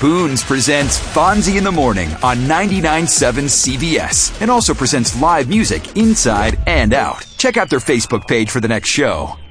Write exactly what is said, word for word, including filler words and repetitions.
Boons presents Fonzie in the Morning on ninety-nine point seven C B S and also presents live music inside and out. Check out their Facebook page for the next show.